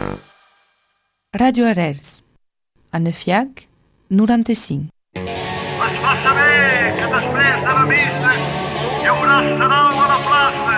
Ràdio Arrels, a Nefiac 95. Es fa saber que després de la missa hi haurà sarau a la plaça.